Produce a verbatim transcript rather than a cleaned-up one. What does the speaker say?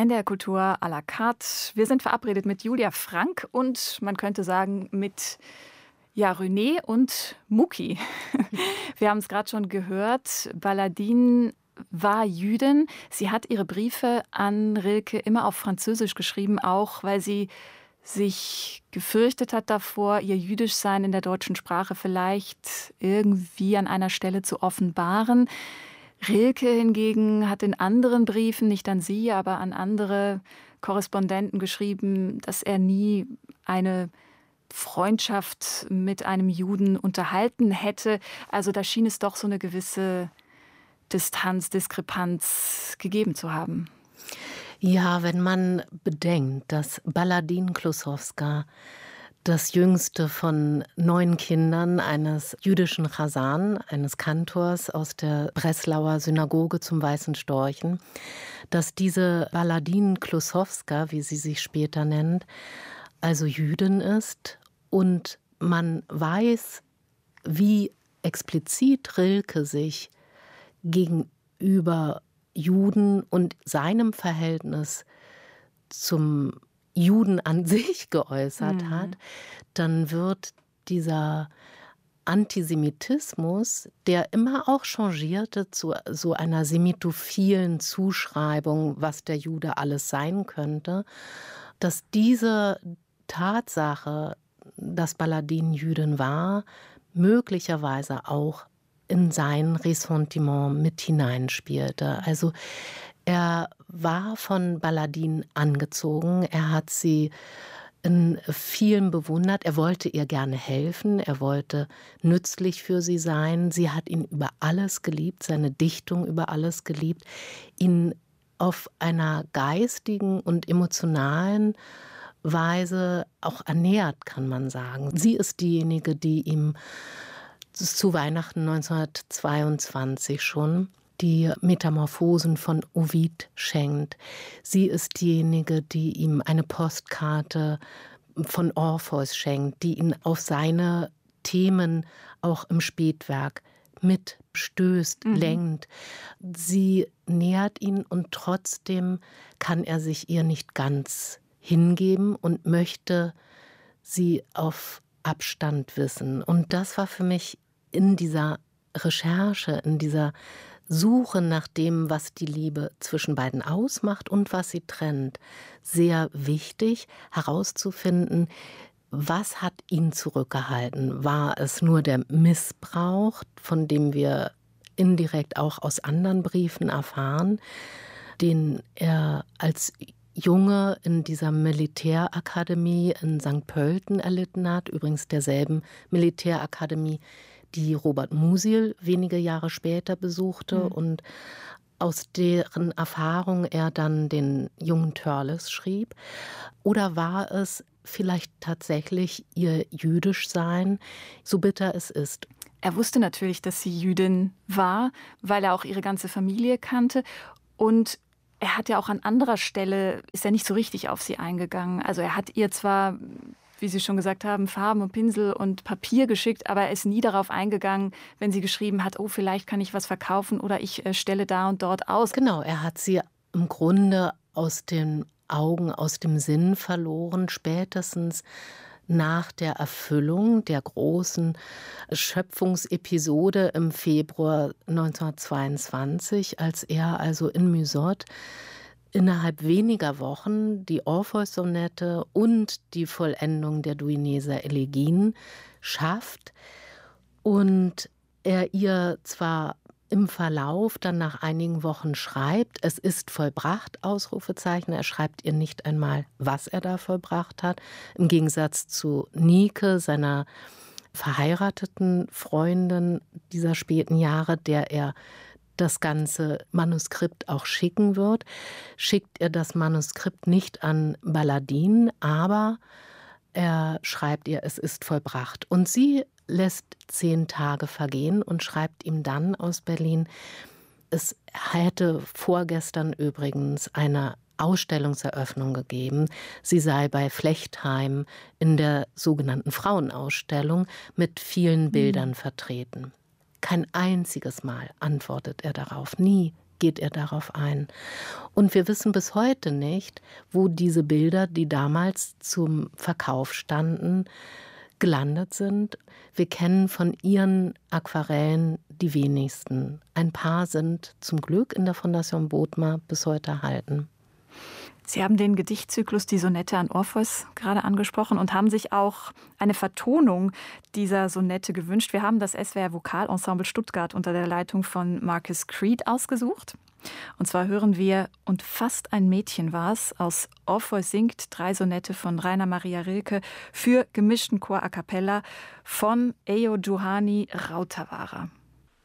N D R Kultur à la carte. Wir sind verabredet mit Julia Frank und man könnte sagen mit ja, René und Muki. Wir haben es gerade schon gehört, Baladine war Jüdin. Sie hat ihre Briefe an Rilke immer auf Französisch geschrieben, auch weil sie sich gefürchtet hat davor, ihr Jüdischsein in der deutschen Sprache vielleicht irgendwie an einer Stelle zu offenbaren. Rilke hingegen hat in anderen Briefen, nicht an sie, aber an andere Korrespondenten geschrieben, dass er nie eine Freundschaft mit einem Juden unterhalten hätte. Also da schien es doch so eine gewisse Distanz, Diskrepanz gegeben zu haben. Ja, wenn man bedenkt, dass Baladine Klusowska das jüngste von neun Kindern eines jüdischen Chasan, eines Kantors aus der Breslauer Synagoge zum Weißen Storchen, dass diese Baladine Klusowska, wie sie sich später nennt, also Jüdin ist und man weiß, wie explizit Rilke sich gegenüber Juden und seinem Verhältnis zum Juden an sich geäußert mhm. hat, dann wird dieser Antisemitismus, der immer auch changierte zu so einer semitophilen Zuschreibung, was der Jude alles sein könnte, dass diese Tatsache, dass Baladine Jüdin war, möglicherweise auch in sein Ressentiment mit hineinspielte. Also er war von Baladine angezogen, er hat sie in vielen bewundert, er wollte ihr gerne helfen, er wollte nützlich für sie sein, sie hat ihn über alles geliebt, seine Dichtung über alles geliebt, ihn auf einer geistigen und emotionalen Weise auch ernährt, kann man sagen. Sie ist diejenige, die ihm zu Weihnachten neunzehnhundertzweiundzwanzig schon die Metamorphosen von Ovid schenkt. Sie ist diejenige, die ihm eine Postkarte von Orpheus schenkt, die ihn auf seine Themen auch im Spätwerk mitstößt, mhm. lenkt. Sie nährt ihn und trotzdem kann er sich ihr nicht ganz hingeben und möchte sie auf Abstand wissen. Und das war für mich in dieser Recherche, in dieser Suche nach dem, was die Liebe zwischen beiden ausmacht und was sie trennt, sehr wichtig herauszufinden, was hat ihn zurückgehalten? War es nur der Missbrauch, von dem wir indirekt auch aus anderen Briefen erfahren, den er als Junge in dieser Militärakademie in Sankt Pölten erlitten hat, übrigens derselben Militärakademie, die Robert Musil wenige Jahre später besuchte mhm. und aus deren Erfahrung er dann den jungen Törles schrieb? Oder war es vielleicht tatsächlich ihr Jüdischsein, so bitter es ist? Er wusste natürlich, dass sie Jüdin war, weil er auch ihre ganze Familie kannte und er hat ja auch an anderer Stelle, ist er nicht so richtig auf sie eingegangen. Also er hat ihr zwar, wie Sie schon gesagt haben, Farben und Pinsel und Papier geschickt, aber er ist nie darauf eingegangen, wenn sie geschrieben hat, oh, vielleicht kann ich was verkaufen oder ich äh, stelle da und dort aus. Genau, er hat sie im Grunde aus den Augen, aus dem Sinn verloren, spätestens nach der Erfüllung der großen Schöpfungsepisode im Februar neunzehnhundertzweiundzwanzig, als er also in Mysot innerhalb weniger Wochen die Orpheus-Sonette und die Vollendung der Duineser Elegien schafft und er ihr zwar im Verlauf dann nach einigen Wochen schreibt, es ist vollbracht, Ausrufezeichen. Er schreibt ihr nicht einmal, was er da vollbracht hat. Im Gegensatz zu Nike, seiner verheirateten Freundin dieser späten Jahre, der er das ganze Manuskript auch schicken wird, schickt er das Manuskript nicht an Baladine, aber er schreibt ihr, es ist vollbracht. Und sie lässt zehn Tage vergehen und schreibt ihm dann aus Berlin, es hätte vorgestern übrigens eine Ausstellungseröffnung gegeben. Sie sei bei Flechtheim in der sogenannten Frauenausstellung mit vielen Bildern mhm. vertreten. Kein einziges Mal antwortet er darauf, nie, geht er darauf ein. Und wir wissen bis heute nicht, wo diese Bilder, die damals zum Verkauf standen, gelandet sind. Wir kennen von ihren Aquarellen die wenigsten. Ein paar sind zum Glück in der Fondation Bodmer bis heute erhalten. Sie haben den Gedichtzyklus Die Sonette an Orpheus gerade angesprochen und haben sich auch eine Vertonung dieser Sonette gewünscht. Wir haben das S W R Vokalensemble Stuttgart unter der Leitung von Marcus Creed ausgesucht. Und zwar hören wir Und fast ein Mädchen war's aus Orpheus singt, drei Sonette von Rainer Maria Rilke für gemischten Chor a cappella von Ejo Juhani Rautavaara.